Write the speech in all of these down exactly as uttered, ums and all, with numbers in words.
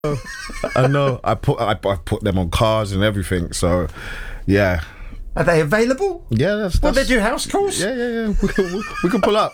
I know. I put I, I put them on cars and everything. So, yeah. Are they available? Yeah, that's. that's Will they do house calls? Yeah, yeah, yeah. We can, we, we can pull up.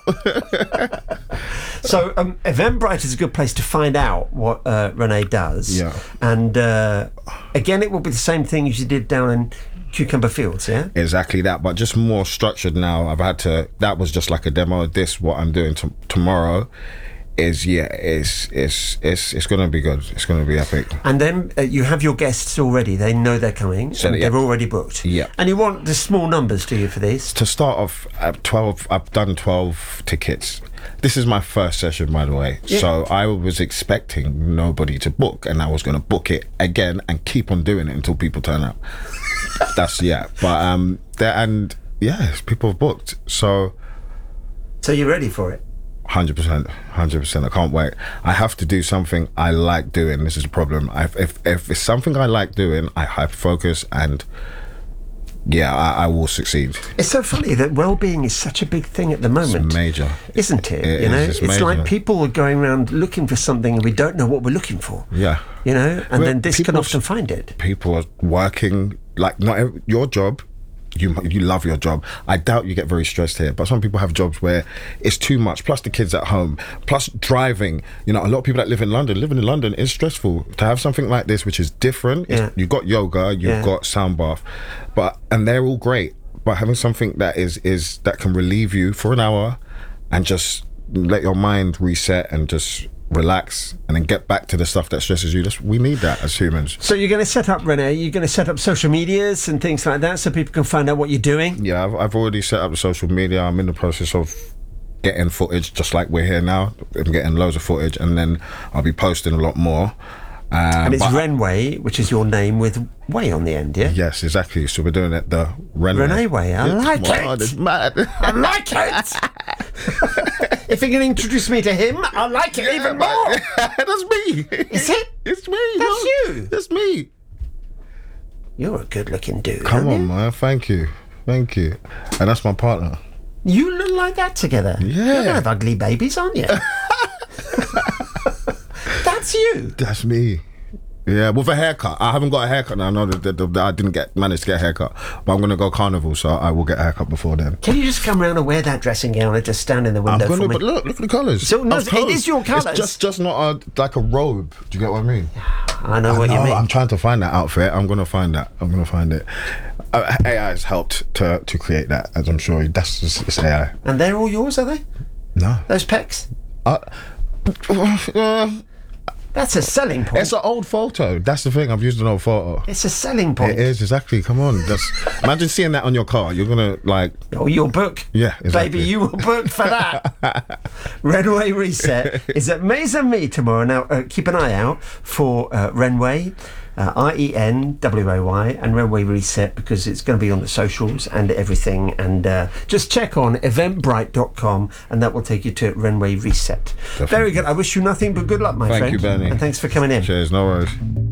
So, um, Eventbrite is a good place to find out what uh, Renee does. Yeah. And uh, again, it will be the same thing as you did down in Cucumber Fields, yeah? Exactly that, but just more structured now. I've had to. That was just like a demo. This, what I'm doing t- tomorrow. Is yeah, it's it's it's it's gonna be good. It's gonna be epic. And then uh, you have your guests already. They know they're coming. So, and yeah. They're already booked. Yeah. And you want the small numbers, do you, for these? To start off, at twelve, I've done twelve tickets. This is my first session, by the way. Yeah. So I was expecting nobody to book, and I was going to book it again and keep on doing it until people turn up. That's yeah. But um, there and yeah, people have booked. So. So you're ready for it? one hundred percent, one hundred percent. I can't wait. I have to do something I like doing. This is a problem. I, if if it's something I like doing, I hyper focus, and yeah, I, I will succeed. It's so funny that well-being is such a big thing at the moment. It's major, isn't it? it you know, is, it's, it's major. like people are going around looking for something and we don't know what we're looking for. Yeah, you know, and well, then this can people- often find it. People are working like not every, your job. You you love your job. I doubt you get very stressed here, but some people have jobs where it's too much. Plus the kids at home, plus driving. You know, a lot of people that live in London, living in London is stressful. To have something like this, which is different, Yeah. you've got yoga, you've Yeah. got sound bath, but and they're all great. But having something that is is that can relieve you for an hour, and just let your mind reset and just relax, and then get back to the stuff that stresses you. That's, we need that as humans. So you're going to set up, Renee, you're going to set up social medias and things like that so people can find out what you're doing? Yeah, I've, I've already set up the social media. I'm in the process of getting footage, just like we're here now. I'm getting loads of footage, and then I'll be posting a lot more. Um, And it's but- Renway, which is your name with way on the end, yeah? Yes, exactly. So we're doing it the Renway. Renee Way, I like come on, it. it's mad. I like it! If you can introduce me to him, I like it Yeah, even man. more! That's me. Is it? It's me. That's yo. you. That's me. You're a good-looking dude, Come aren't on, you? man. Thank you. Thank you. And that's my partner. You look like that together. Yeah. You're gonna have ugly babies, aren't you? That's you. That's me. Yeah, with a haircut. I haven't got a haircut now. I know that, that, that I didn't get manage to get a haircut, but I'm gonna go carnival, so I will get a haircut before then. Can you just come round and wear that dressing gown and just stand in the window I'm gonna, for me? but look, look at the colours. So, no, Of it course. is your colours. It's just, just not a, like a robe. Do you get what I mean? I know I what know, you mean. I'm trying to find that outfit. I'm gonna find that. I'm gonna find it. Uh, A I has helped to to create that, as I'm sure. That's just, it's A I. And they're all yours, are they? No. Those pecs? Uh, uh, That's a selling point. it's an old photo. That's the thing. I've used an old photo. It's a selling point. It is exactly. Come on. That's imagine seeing that on your car. You're gonna like. Oh, you'll book. Yeah, exactly. Baby, you will book for that. Renway Reset is at Maze and Me tomorrow. Now, uh, keep an eye out for uh, Renway, uh, I E N W A Y, and Renway Reset, because it's going to be on the socials and everything. And uh, just check on eventbrite dot com, and that will take you to Renway Reset. Definitely. Very good. I wish you nothing but good luck, my Thank friend. you, Bernie. And thanks for coming in. Cheers. No worries.